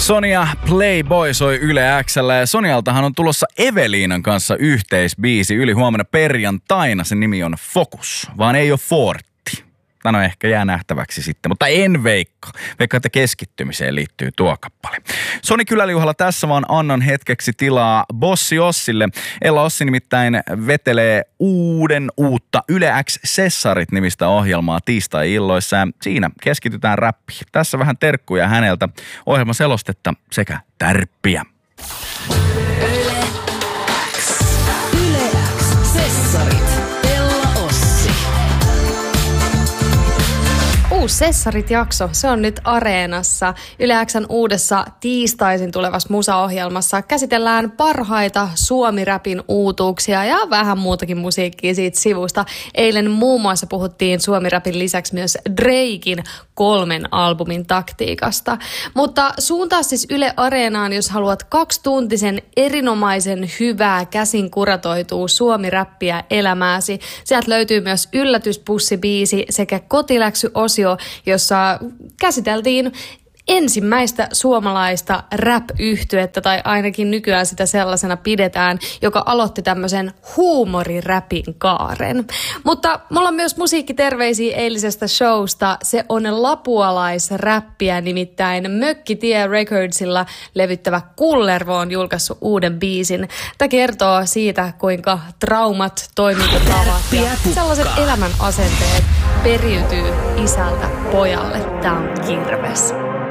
Sonia Playboy soi Yle X:llä ja Sonialtahan on tulossa Eveliinan kanssa yhteisbiisi ylihuomenna perjantaina. Sen nimi on Focus, vaan ei ole Fortti. No ehkä jää nähtäväksi sitten, mutta en veikka. Veikka, että keskittymiseen liittyy tuo kappale. Soni Kyläliuhalla tässä vaan annan hetkeksi tilaa Bossi Ossille. Ella Ossi nimittäin vetelee uutta Yle X Sessarit -nimistä ohjelmaa tiistai-illoissa ja siinä keskitytään räppiin. Tässä vähän terkkuja häneltä, ohjelman selostetta sekä tärppiä. Yle X. Yle X Sessarit. Ella Ossi. Uusi Sessarit-jakso, se on nyt Areenassa. Yle X:n uudessa tiistaisin tulevassa musaohjelmassa käsitellään parhaita Suomi-räpin uutuuksia ja vähän muutakin musiikkia siitä sivusta. Eilen muun muassa puhuttiin Suomi-räpin lisäksi myös Draken 3 albumin taktiikasta. Mutta suuntaa siis Yle Areenaan, jos haluat 2-tuntisen erinomaisen hyvää käsin kuratoitua Suomi-räppiä elämääsi. Sieltä löytyy myös yllätyspussibiisi sekä kotiläksyosio, jossa käsiteltiin ensimmäistä suomalaista rap-yhtyettä, tai ainakin nykyään sitä sellaisena pidetään, joka aloitti tämmöisen huumoriräpin kaaren. Mutta mulla on myös musiikkiterveisiä eilisestä showsta. Se on lapualaisräppiä, nimittäin Mökkitie Recordsilla levyttävä Kullervo on julkaissut uuden biisin. Tämä kertoo siitä, kuinka traumat, toimintatavat ja sellaiset elämän asenteet periytyy isältä pojalle. Tämä on kirves.